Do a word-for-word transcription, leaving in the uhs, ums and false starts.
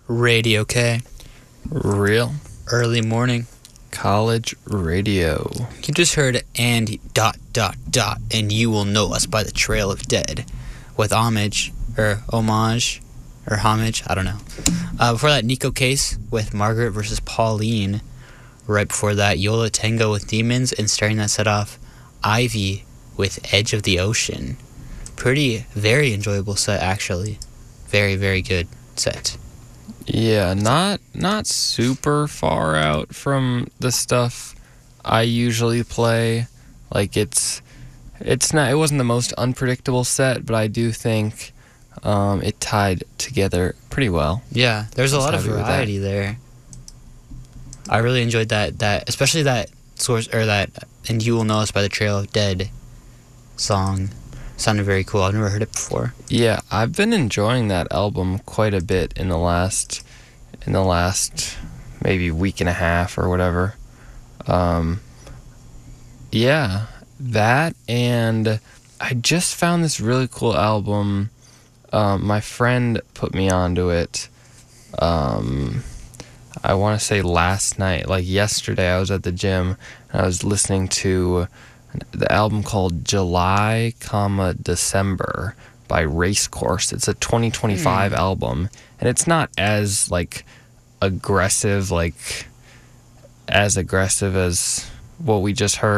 Radio K. Real Early morning. college radio. You just heard and dot dot dot and you will know us by the Trail of Dead with homage or homage or homage, I don't know. Uh, before that, Nico Case with Margaret versus Pauline. Right before that, Yola Tango with Demons, and starting that set off, Ivy with Edge of the Ocean. Pretty, very enjoyable set actually. Very, very good set. Yeah, not not super far out from the stuff I usually play. Like it's it's not it wasn't the most unpredictable set, but I do think um, it tied together pretty well. Yeah, there's a I was lot of happy with that. variety there. I really enjoyed that that especially that source or that and You Will Know Us by the Trail of Dead song. Sounded very cool. I've never heard it before. Yeah, I've been enjoying that album quite a bit in the last in the last maybe week and a half or whatever. Um, yeah, that, and I just found this really cool album. Um, my friend put me onto it. Um, I want to say last night, like yesterday, I was at the gym and I was listening to the album called July, comma December by Racecourse. It's a twenty twenty-five Mm. album, and it's not as like aggressive, like as aggressive as what we just heard.